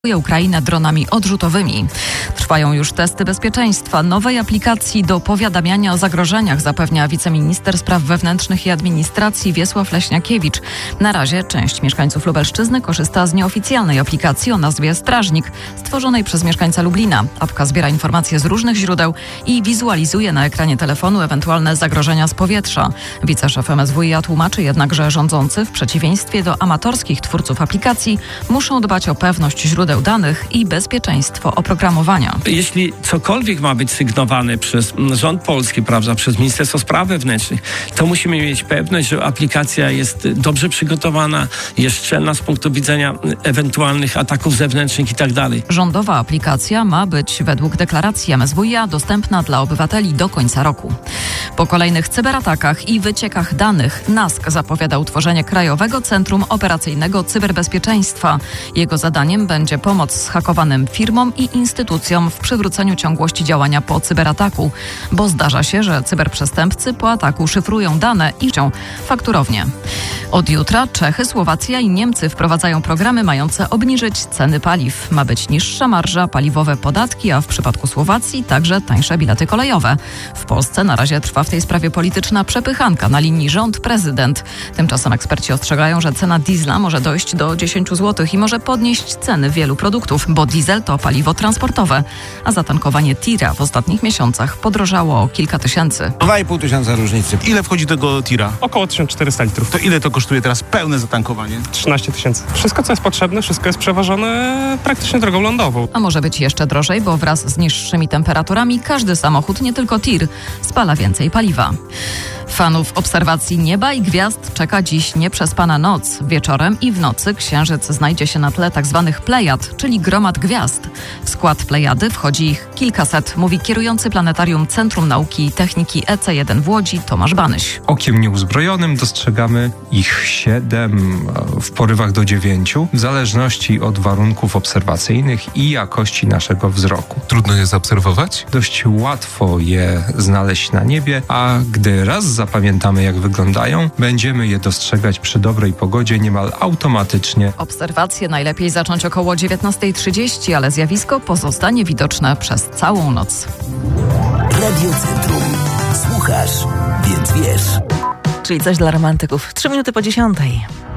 Ukrainę dronami odrzutowymi. Trwają już testy bezpieczeństwa nowej aplikacji do powiadamiania o zagrożeniach, zapewnia wiceminister spraw wewnętrznych i administracji Wiesław Leśniakiewicz. Na razie część mieszkańców Lubelszczyzny korzysta z nieoficjalnej aplikacji o nazwie Strażnik, stworzonej przez mieszkańca Lublina. Apka zbiera informacje z różnych źródeł i wizualizuje na ekranie telefonu ewentualne zagrożenia z powietrza. Wiceszef MSWiA tłumaczy jednak, że rządzący w przeciwieństwie do amatorskich twórców aplikacji muszą dbać o pewność źródeł danych i bezpieczeństwo oprogramowania. Jeśli cokolwiek ma być sygnowane przez rząd polski, prawda, przez Ministerstwo Spraw Wewnętrznych, to musimy mieć pewność, że aplikacja jest dobrze przygotowana, jest szczelna z punktu widzenia ewentualnych ataków zewnętrznych i tak dalej. Rządowa aplikacja ma być według deklaracji MSWiA dostępna dla obywateli do końca roku. Po kolejnych cyberatakach i wyciekach danych NASK zapowiada utworzenie Krajowego Centrum Operacyjnego Cyberbezpieczeństwa. Jego zadaniem będzie pomoc zhakowanym firmom i instytucjom w przywróceniu ciągłości działania po cyberataku, bo zdarza się, że cyberprzestępcy po ataku szyfrują dane i fakturownie. Od jutra Czechy, Słowacja i Niemcy wprowadzają programy mające obniżyć ceny paliw. Ma być niższa marża, paliwowe podatki, a w przypadku Słowacji także tańsze bilety kolejowe. W Polsce na razie trwa w tej sprawie polityczna przepychanka na linii rząd-prezydent. Tymczasem eksperci ostrzegają, że cena diesla może dojść do 10 zł i może podnieść ceny wielu produktów, bo diesel to paliwo transportowe, a zatankowanie tira w ostatnich miesiącach podrożało o kilka tysięcy. 2500 różnicy. Ile wchodzi do tego tira? Około 1400 litrów. To ile to kosztuje teraz pełne zatankowanie? 13 tysięcy. Wszystko, co jest potrzebne, wszystko jest przewożone praktycznie drogą lądową. A może być jeszcze drożej, bo wraz z niższymi temperaturami każdy samochód, nie tylko tir, spala więcej paliwa. Fanów obserwacji nieba i gwiazd czeka dziś nieprzespana noc. Wieczorem i w nocy księżyc znajdzie się na tle tzw. plejad, czyli gromad gwiazd. W skład plejady wchodzi ich kilkaset, mówi kierujący planetarium Centrum Nauki i Techniki EC1 w Łodzi Tomasz Banyś. Okiem nieuzbrojonym dostrzegamy ich 7, w porywach do 9, w zależności od warunków obserwacyjnych i jakości naszego wzroku. Trudno je zaobserwować? Dość łatwo je znaleźć na niebie, a gdy raz zapamiętamy, jak wyglądają, będziemy je dostrzegać przy dobrej pogodzie niemal automatycznie. Obserwacje najlepiej zacząć około 19:30, ale zjawisko pozostanie widoczne przez całą noc. Radio Centrum. Słuchasz, więc wiesz. Czyli coś dla romantyków. 3 minuty po 10.